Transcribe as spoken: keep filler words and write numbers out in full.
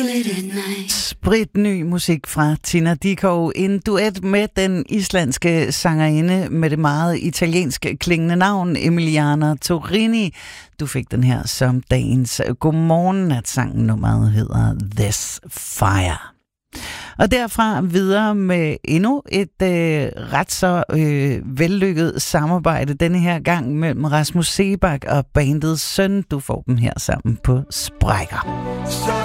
Spritny musik fra Tina Dickow. En duet med den islandske sangerinde med det meget italiensk klingende navn Emiliana Torrini. Du fik den her som dagens godmorgen, at sangen nummeret hedder This Fire. Og derfra videre med endnu et øh, ret så øh, vellykket samarbejde denne her gang mellem Rasmus Seebach og bandet Søn. Du får dem her sammen på Sprækker.